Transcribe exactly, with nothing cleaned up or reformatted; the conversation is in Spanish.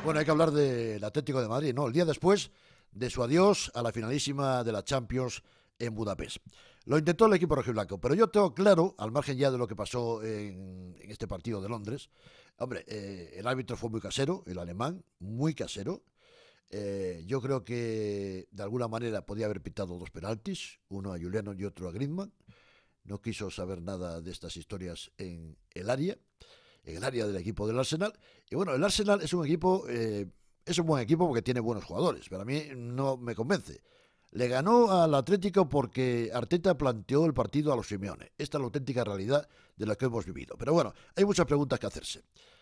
Bueno, hay que hablar del Atlético de Madrid, ¿no? El día después de su adiós a la finalísima de la Champions en Budapest. Lo intentó el equipo rojiblanco, pero yo tengo claro, al margen ya de lo que pasó en, en este partido de Londres, hombre, eh, el árbitro fue muy casero, el alemán, muy casero. Eh, yo creo que de alguna manera podía haber pitado dos penaltis, uno a Juliano y otro a Griezmann. No quiso saber nada de estas historias en el área, en el área del equipo del Arsenal. Y bueno, el Arsenal es un equipo, eh, es un buen equipo porque tiene buenos jugadores, pero a mí no me convence. Le ganó al Atlético porque Arteta planteó el partido a los Simeone. Esta es la auténtica realidad de la que hemos vivido. Pero bueno, hay muchas preguntas que hacerse.